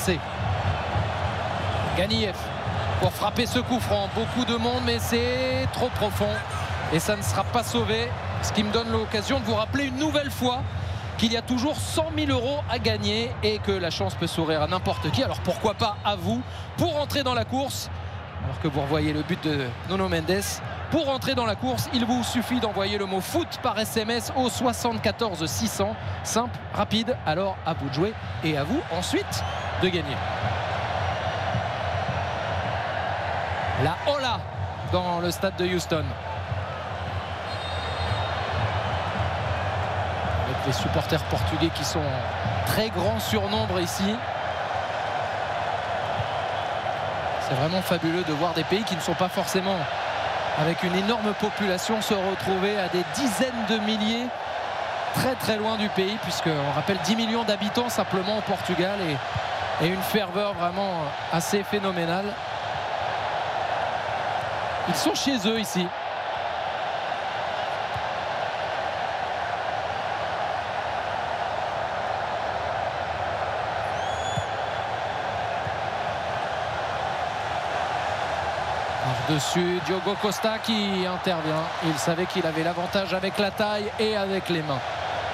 relancer. Ganiev pour frapper ce coup franc. Beaucoup de monde, mais c'est trop profond. Et ça ne sera pas sauvé. Ce qui me donne l'occasion de vous rappeler une nouvelle fois qu'il y a toujours 100 000 € à gagner et que la chance peut sourire à n'importe qui. Alors pourquoi pas à vous pour entrer dans la course. Alors que vous revoyez le but de Nuno Mendes. Pour entrer dans la course, il vous suffit d'envoyer le mot foot par SMS au 74 600. Simple, rapide. Alors à vous de jouer et à vous ensuite de gagner. La Ola dans le stade de Houston. Avec les supporters portugais qui sont en très grand surnombre ici. C'est vraiment fabuleux de voir des pays qui ne sont pas forcément avec une énorme population se retrouver à des dizaines de milliers très très loin du pays, puisqu'on rappelle 10 millions d'habitants simplement au Portugal et une ferveur vraiment assez phénoménale. Ils sont chez eux ici. Par-dessus Diogo Costa qui intervient. Il savait qu'il avait l'avantage avec la taille et avec les mains.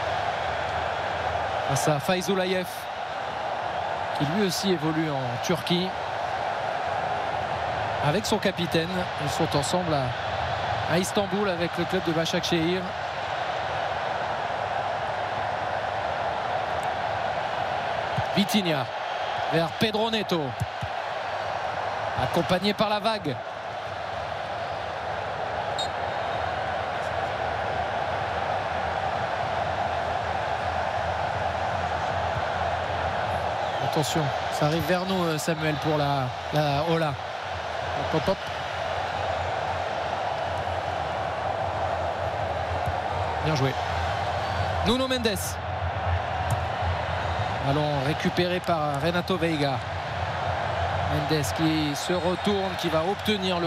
Face à Faizoulayev, qui lui aussi évolue en Turquie. Avec son capitaine, ils sont ensemble à Istanbul avec le club de Başakşehir. Vitinha vers Pedro Neto, accompagné par la vague. Attention, ça arrive vers nous, Samuel, pour la Ola. Hop, hop. Bien joué. Nuno Mendes. Ballon récupéré par Renato Veiga. Mendes qui se retourne, qui va obtenir le